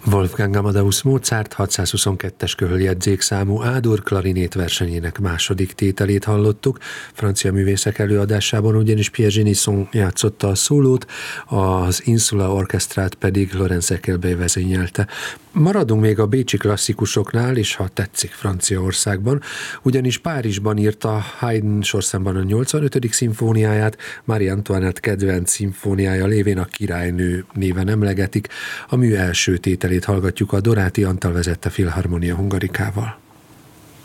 Wolfgang Amadeus Mozart 622-es köhöljegyzékszámú A-dur klarinét versenyének második tételét hallottuk. Francia művészek előadásában ugyanis Pierre Genisson játszotta a szólót, az Insula Orchestrát pedig Laurence Eckelby vezényelte. Maradunk még a bécsi klasszikusoknál, és ha tetszik Franciaországban, ugyanis Párizsban írta Haydn sorszámban a 85. szimfóniáját, Marie Antoinette kedvenc szimfóniája lévén a Királynő néven emlegetik. A mű első tételét hallgatjuk, a Doráti Antal vezette Filharmonia Hungarikával.